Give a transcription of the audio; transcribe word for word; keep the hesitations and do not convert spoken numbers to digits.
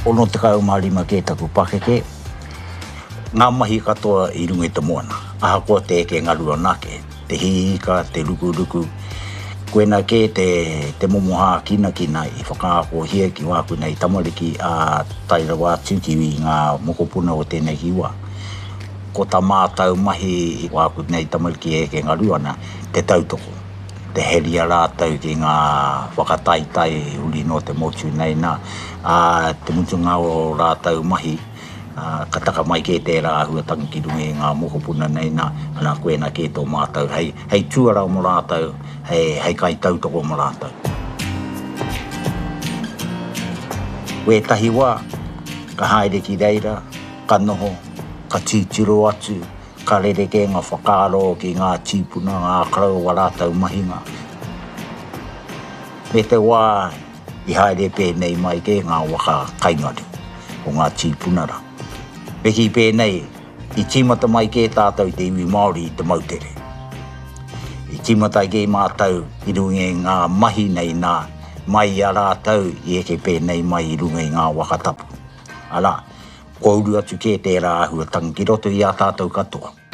ono te kau marima ke taku pakeke, ngā mahi katoa I runga I te moana. Aha ko te eke ngarua nake, te hihika, te ruku-ruku. Koena ke te, te momoha kina kina I whakaako hia ki wāku nei tamariki a taira wātu ki ngā mokopuna o tēnei hiwa. Ko ta mātau mahi I wāku nei tamariki eke ngaruana, te tautoko. Te heria rātau ki ngā whakataitai uri no te motu nei nā. A te mutunga o rātau mahi, uh, ka taka mai ke te rāhua tangi rungi ngā mokopuna nei nā. Ana koena ke tō mātau, hei, hei tuarau mo rātau, hei, hei kai tautoko mo rātau. We tahi wā, ka haere ki reira, ka noho, ka titiro atu, ka rereke ngā whakaro ki ngā tīpuna, ngā karau wa rātau mahinga. Me te wā, I haere pēnei mai ke ngā waka kaingaru o ngā tīpunara. Peki pēnei, I tīmata mai ke tātou te iwi Māori I te mautere. I tīmata ke mātau I runga ngā mahi nei nā, mai a rātau I eke pēnei mai I runga ngā wakatapu. Ala, ko uru atu ke te rāhua tangi roto I a tātou katoa.